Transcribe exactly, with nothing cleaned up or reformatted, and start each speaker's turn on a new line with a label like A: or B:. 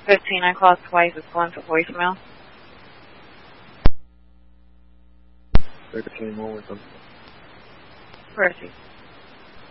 A: fifteen, I called twice. It's going to voicemail.
B: thirteen, what was it?
A: Percy.